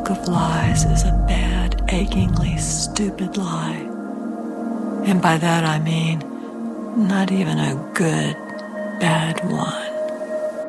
book of lies is a bad, achingly stupid lie. And by that I mean not even a good, bad one.